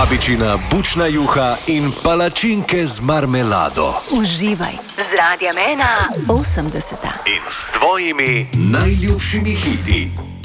Babičina bučna juha in palačinke z marmelado. Uživaj z Radiem 1 80. In s tvojimi najljubšimi hiti.